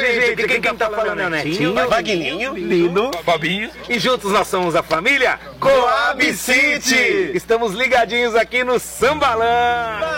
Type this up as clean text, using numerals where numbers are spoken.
gente, quem tá falando é o Netinho, Vagninho, Lino, Fabinho. e juntos nós somos a família Coab City. Estamos ligadinhos aqui no Sambalã.